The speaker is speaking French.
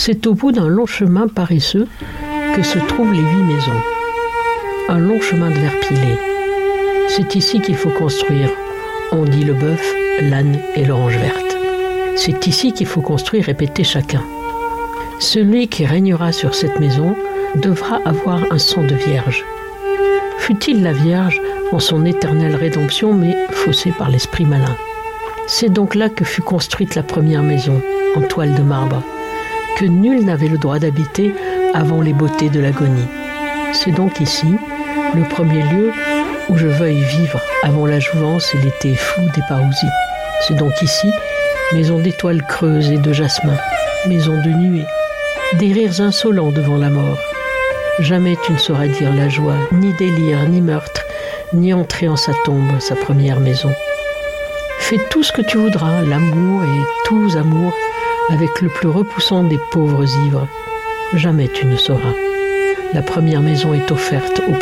C'est au bout d'un long chemin paresseux que se trouvent les 8 maisons. Un long chemin de verre pilé. C'est ici qu'il faut construire, on dit le bœuf, l'âne et l'orange verte. C'est ici qu'il faut construire et péter chacun. Celui qui régnera sur cette maison devra avoir un sang de vierge. Fût-il la Vierge en son éternelle rédemption, mais faussée par l'esprit malin. C'est donc là que fut construite la première maison, en toile de marbre, que nul n'avait le droit d'habiter avant les beautés de l'agonie. C'est donc ici, le premier lieu où je veuille vivre avant la jouvence et l'été fou des parousies. C'est donc ici, maison d'étoiles creuses et de jasmin, maison de nuées, des rires insolents devant la mort. Jamais tu ne sauras dire la joie, ni délire, ni meurtre, ni entrer en sa tombe, sa première maison. Fais tout ce que tu voudras, l'amour et tous amours, avec le plus repoussant des pauvres ivres. Jamais tu ne sauras. La première maison est offerte au